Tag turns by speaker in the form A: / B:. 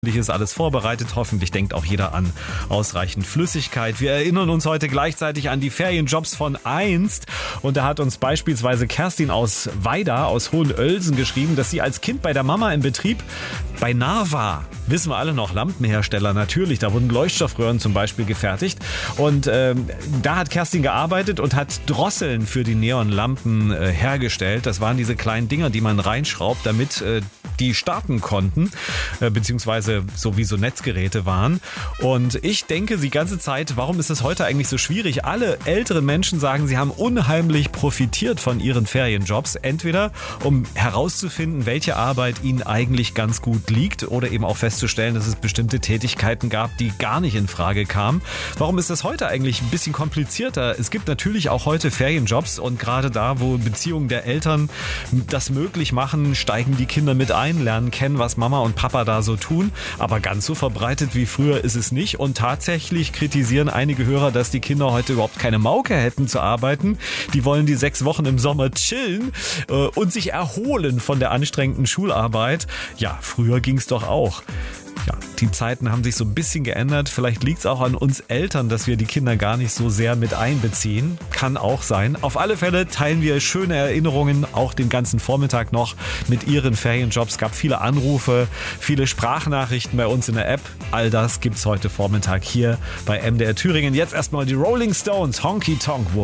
A: Ist alles vorbereitet. Hoffentlich denkt auch jeder an ausreichend Flüssigkeit. Wir erinnern uns heute gleichzeitig an die Ferienjobs von einst. Und da hat uns beispielsweise Kerstin aus Weida, aus Hohenölsen geschrieben, dass sie als Kind bei der Mama im Betrieb bei Narva, wissen wir alle noch, Lampenhersteller natürlich, da wurden Leuchtstoffröhren zum Beispiel gefertigt. Und da hat Kerstin gearbeitet und hat Drosseln für die Neonlampen hergestellt. Das waren diese kleinen Dinger, die man reinschraubt, damit die starten konnten, beziehungsweise sowieso Netzgeräte waren. Und ich denke die ganze Zeit, warum ist es heute eigentlich so schwierig? Alle älteren Menschen sagen, sie haben unheimlich profitiert von ihren Ferienjobs. Entweder um herauszufinden, welche Arbeit ihnen eigentlich ganz gut liegt oder eben auch festzustellen, dass es bestimmte Tätigkeiten gab, die gar nicht in Frage kamen. Warum ist das heute eigentlich ein bisschen komplizierter? Es gibt natürlich auch heute Ferienjobs und gerade da, wo Beziehungen der Eltern das möglich machen, steigen die Kinder mit ein, lernen kennen, was Mama und Papa da so tun. Aber ganz so verbreitet wie früher ist es nicht. Und tatsächlich kritisieren einige Hörer, dass die Kinder heute überhaupt keine Mauke hätten zu arbeiten. Die wollen die 6 Wochen im Sommer chillen und sich erholen von der anstrengenden Schularbeit. Ja, früher ging es doch auch. Ja, die Zeiten haben sich so ein bisschen geändert. Vielleicht liegt es auch an uns Eltern, dass wir die Kinder gar nicht so sehr mit einbeziehen. Kann auch sein. Auf alle Fälle teilen wir schöne Erinnerungen, auch den ganzen Vormittag noch mit ihren Ferienjobs. Es gab viele Anrufe, viele Sprachnachrichten bei uns in der App. All das gibt's heute Vormittag hier bei MDR Thüringen. Jetzt erstmal die Rolling Stones, Honky Tonk Woman.